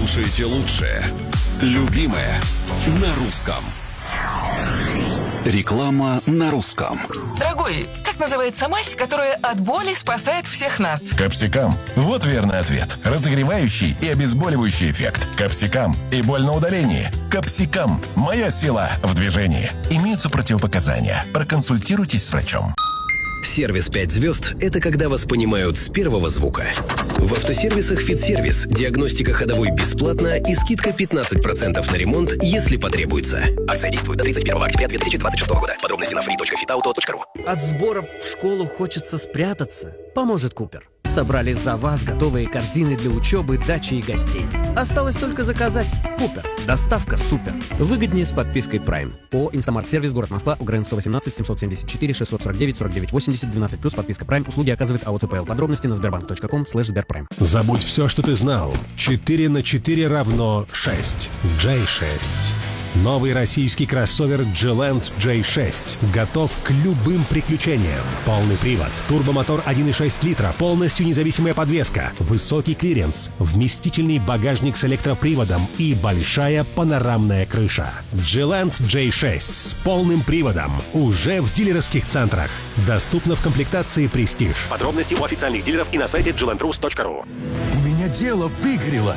Слушайте лучшее. Любимое на русском. Реклама на русском. Дорогой, как называется мазь, которая от боли спасает всех нас? Капсикам. Вот верный ответ. Разогревающий и обезболивающий эффект. Капсикам и боль на удалении. Капсикам. Моя сила в движении. Имеются противопоказания. Проконсультируйтесь с врачом. Сервис 5 звезд – это когда вас понимают с первого звука. В автосервисах «Фитсервис» диагностика ходовой бесплатна и скидка 15% на ремонт, если потребуется. Акция действует до 31 октября 2026 года. Подробности на free.fitauto.ru. От сборов в школу хочется спрятаться. Поможет Купер. Собрали за вас готовые корзины для учебы, дачи и гостей. Осталось только заказать. Купер. Доставка супер. Выгоднее с подпиской Prime. ООО «Инстамарт-сервис», город Москва, УГРН 118 774 649 49 80 12+, подписка Prime. Услуги оказывает АО ЦПЛ. Подробности на sberbank.com/sberprime. Забудь все, что ты знал. 4 на 4 равно 6. J6. Новый российский кроссовер G-Land J6 готов к любым приключениям. Полный привод, турбомотор 1,6 литра, полностью независимая подвеска, высокий клиренс, вместительный багажник с электроприводом и большая панорамная крыша. G-Land J6 с полным приводом уже в дилерских центрах. Доступно в комплектации Prestige. Подробности у официальных дилеров и на сайте glandrus.ru. У меня дело выгорело.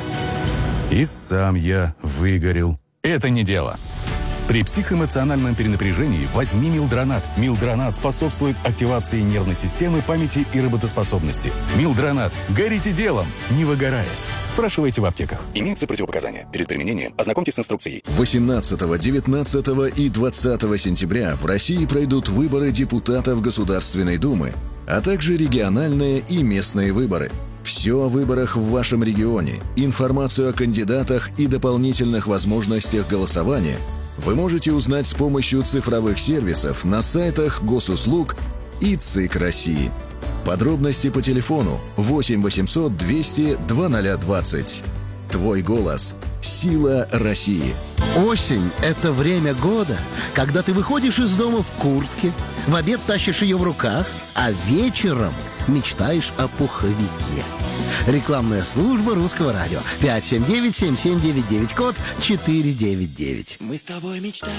И сам я выгорел. Это не дело. При психоэмоциональном перенапряжении возьми Милдронат. Милдронат способствует активации нервной системы, памяти и работоспособности. Милдронат. Горите делом, не выгорая. Спрашивайте в аптеках. Имеются противопоказания. Перед применением ознакомьтесь с инструкцией. 18, 19 и 20 сентября в России пройдут выборы депутатов Государственной Думы, а также региональные и местные выборы. Все о выборах в вашем регионе, информацию о кандидатах и дополнительных возможностях голосования вы можете узнать с помощью цифровых сервисов на сайтах Госуслуг и ЦИК России. Подробности по телефону 8 800 200 2020. Твой голос – сила России. Осень – это время года, когда ты выходишь из дома в куртке, в обед тащишь ее в руках, а вечером мечтаешь о пуховике. Рекламная служба Русского радио. 579-7799, код 499. Мы с тобой мечтаем.